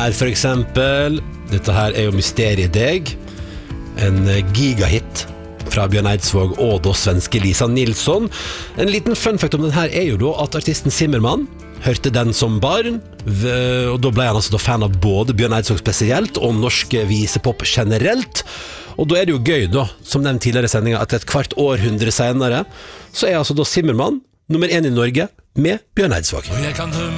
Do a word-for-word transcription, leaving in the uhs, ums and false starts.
her for eksempel. Dette her er jo Mysteriet deg, en gigahit fra Bjørn Eidsvåg og da svenske Lisa Nilsson. En liten fun fact om den her er jo da at artisten Zimmermann hørte den som barn, og da ble han altså da fan av både Bjørn Eidsvåg spesielt og norsk visepop generelt. Og da er det jo gøy da, som nevnt tidligere i sendingen, at et kvart århundre senere, så er altså da Zimmermann nummer én i Norge med Bjørn Eidsvåg. Jeg kan